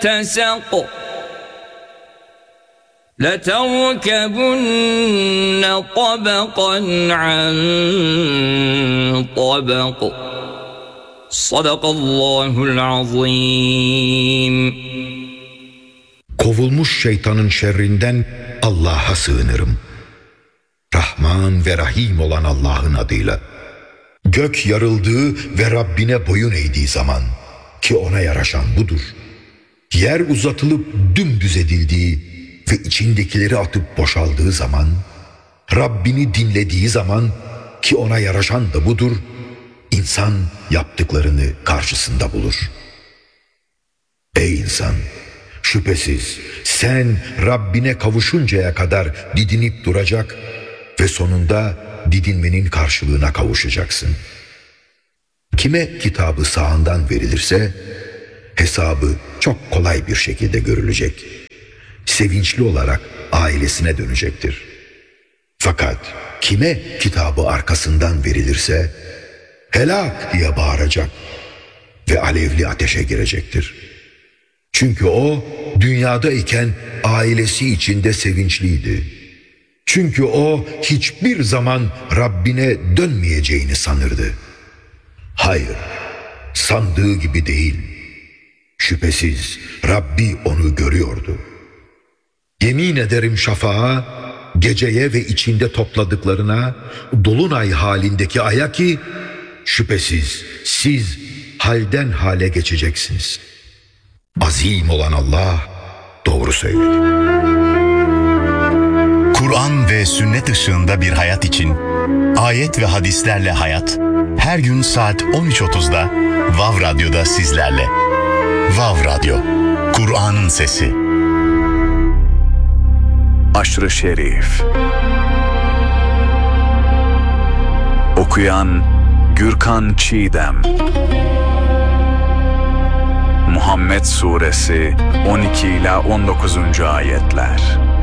اتسق لتركبن طبقا عن طبق صدق الله العظيم. Kovulmuş şeytanın şerrinden Allah'a sığınırım. Rahman ve Rahim olan Allah'ın adıyla. Gök yarıldığı ve Rabbine boyun eğdiği zaman, ki ona yaraşan budur. Yer uzatılıp dümdüz edildiği ve içindekileri atıp boşaldığı zaman, Rabbini dinlediği zaman, ki ona yaraşan da budur, insan yaptıklarını karşısında bulur. Ey insan! Şüphesiz sen Rabbine kavuşuncaya kadar didinip duracak ve sonunda didinmenin karşılığına kavuşacaksın. Kime kitabı sağından verilirse hesabı çok kolay bir şekilde görülecek. Sevinçli olarak ailesine dönecektir. Fakat kime kitabı arkasından verilirse helak diye bağıracak ve alevli ateşe girecektir. Çünkü o dünyadayken ailesi içinde sevinçliydi. Çünkü o hiçbir zaman Rabbine dönmeyeceğini sanırdı. Hayır, sandığı gibi değil. Şüphesiz Rabbi onu görüyordu. Yemin ederim şafağa, geceye ve içinde topladıklarına, dolunay halindeki aya ki, şüphesiz siz halden hale geçeceksiniz. Azim olan Allah doğru söyledi. Kur'an ve sünnet ışığında bir hayat için ayet ve hadislerle hayat her gün saat 13.30'da Vav Radyo'da sizlerle. Vav Radyo, Kur'an'ın sesi. Aşr-ı Şerif. Okuyan Gürkan Çiğdem. Muhammed Suresi 12 ila 19. ayetler.